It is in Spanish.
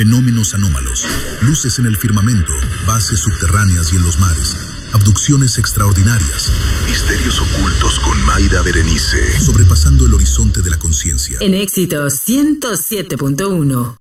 fenómenos anómalos, luces en el firmamento, bases subterráneas y en los mares, abducciones extraordinarias, misterios ocultos con Mayra Berenice, sobrepasando el horizonte de la conciencia. En Éxitos 107.1.